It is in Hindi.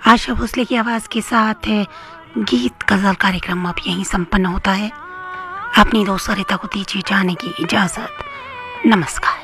आशा भोसले की आवाज़ के साथ गीत गज़ल कार्यक्रम अब यहीं संपन्न होता है। अपनी दोस्त सरिता को दीजिए जाने की इजाज़त। नमस्कार।